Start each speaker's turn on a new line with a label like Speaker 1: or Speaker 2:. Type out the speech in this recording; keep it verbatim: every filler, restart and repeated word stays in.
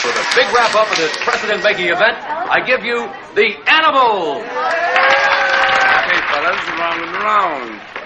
Speaker 1: For the big wrap-up of this precedent-making event, I give you the Animals!
Speaker 2: Okay, fellas, round and round.